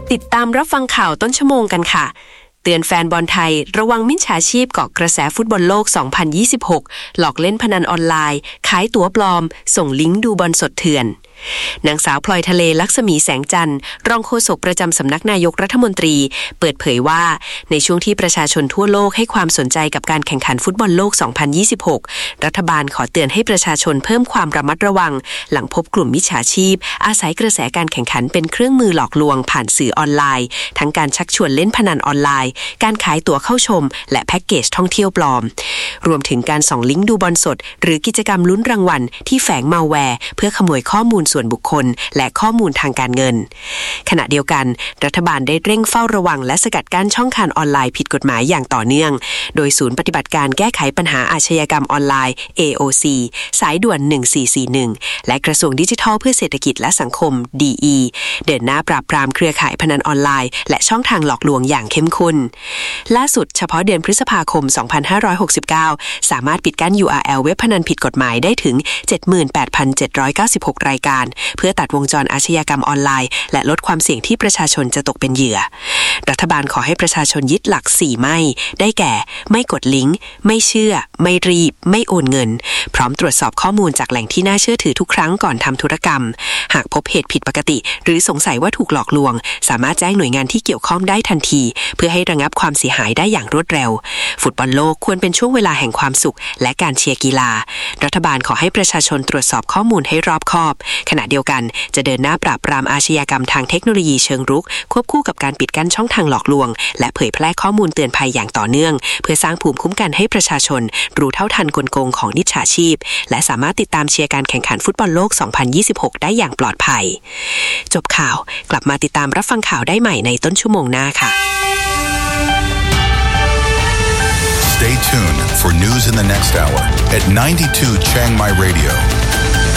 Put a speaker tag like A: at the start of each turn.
A: ติดตามรับฟังข่าวต้นชั่วโมงกันค่ะเตือนแฟนบอลไทยระวังมิจฉาชีพเกาะกระแสฟุตบอลโลก 2026 หลอกเล่นพนันออนไลน์ขายตั๋วปลอมส่งลิงก์ดูบอลสดเถื่อนนางสาวพลอยทะเลลักษมีแสงจันทร์รองโฆษกประจำสำนักนายกรัฐมนตรีเปิดเผยว่าในช่วงที่ประชาชนทั่วโลกให้ความสนใจกับการแข่งขันฟุตบอลโลก 2026 รัฐบาลขอเตือนให้ประชาชนเพิ่มความระมัดระวังหลังพบกลุ่มมิจฉาชีพอาศัยกระแสการแข่งขันเป็นเครื่องมือหลอกลวงผ่านสื่อออนไลน์ทั้งการชักชวนเล่นพนันออนไลน์การขายตั๋วเข้าชมและแพ็กเกจท่องเที่ยวปลอมรวมถึงการส่องลิงก์ดูบอลสดหรือกิจกรรมลุ้นรางวัลที่แฝงมัลแวร์เพื่อขโมยข้อมูลส่วนบุคคลและข้อมูลทางการเงินขณะเดียวกันรัฐบาลได้เร่งเฝ้าระวังและสกัดกั้นช่องทางออนไลน์ผิดกฎหมายอย่างต่อเนื่องโดยศูนย์ปฏิบัติการแก้ไขปัญหาอาชญากรรมออนไลน์ AOC สายด่วน 1441 และกระทรวงดิจิทัลเพื่อเศรษฐกิจและสังคม DE เดินหน้าปราบปรามเครือข่ายพนันออนไลน์และช่องทางหลอกลวงอย่างเข้มข้นล่าสุดเฉพาะเดือนพฤษภาคม 2569 สามารถปิดกั้น URL เว็บพนันผิดกฎหมายได้ถึง 78,796 รายการเพื่อตัดวงจรอาชญากรรมออนไลน์และลดความเสี่ยงที่ประชาชนจะตกเป็นเหยื่อรัฐบาลขอให้ประชาชนยึดหลัก4ไม่ได้แก่ไม่กดลิงก์ไม่เชื่อไม่รีบไม่โอนเงินพร้อมตรวจสอบข้อมูลจากแหล่งที่น่าเชื่อถือทุกครั้งก่อนทำธุรกรรมหากพบเหตุผิดปกติหรือสงสัยว่าถูกหลอกลวงสามารถแจ้งหน่วยงานที่เกี่ยวข้องได้ทันทีเพื่อให้ระงับความเสียหายได้อย่างรวดเร็วฟุตบอลโลกควรเป็นช่วงเวลาแห่งความสุขและการเชียร์กีฬารัฐบาลขอให้ประชาชนตรวจสอบข้อมูลให้รอบคอบขณะเดียวกันจะเดินหน้าปราบปรามอาชญากรรมทางเทคโนโลยีเชิงรุกควบคู่กับการปิดกั้นช่องทางหลอกลวงและเผยแพร่ข้อมูลเตือนภัยอย่างต่อเนื่องเพื่อสร้างภูมิคุ้มกันให้ประชาชนรู้เท่าทันกลโกงของมิจฉาชีพและสามารถติดตามเชียร์การแข่งขันฟุตบอลโลก 2026 ได้อย่างปลอดภัยจบข่าวกลับมาติดตามรับฟังข่าวได้ใหม่ในต้นชั่วโมงหน้าค่ะ
B: Stay tuned for news in the next hour at 92 Chiang Mai Radio.